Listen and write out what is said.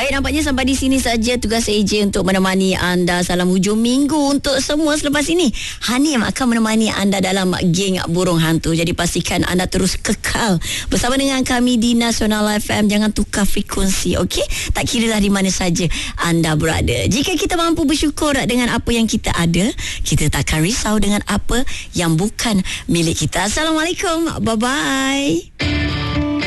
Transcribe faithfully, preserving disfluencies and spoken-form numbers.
Baik, nampaknya sampai di sini saja tugas A J untuk menemani anda. Salam hujung minggu untuk semua. Selepas ini Hanim akan menemani anda dalam geng Burung Hantu. Jadi pastikan anda terus kekal bersama dengan kami di Nasional F M. Jangan tukar frekuensi, okey? Tak kiralah di mana saja anda berada. Jika kita mampu bersyukur dengan apa yang kita ada, kita takkan risau dengan apa yang bukan milik kita. Assalamualaikum. Bye-bye.